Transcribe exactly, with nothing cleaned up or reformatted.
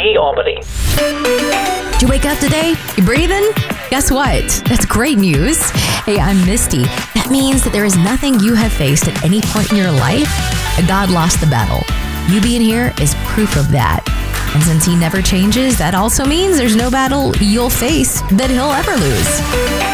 E Albany. Did you wake up today? You breathing? Guess what? That's great news. Hey, I'm Misty. That means that there is nothing you have faced at any point in your life that God lost the battle. You being here is proof of that. And since he never changes, that also means there's no battle you'll face that he'll ever lose.